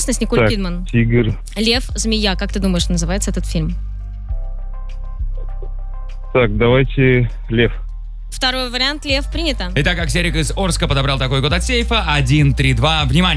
Конечно, с Николь Кидман. Тигр. Лев, змея. Как ты думаешь, называется этот фильм? Так, давайте лев. Второй вариант, лев, принято. Итак, Аксерик из Орска подобрал такой код от сейфа. 1, 3, 2. Внимание!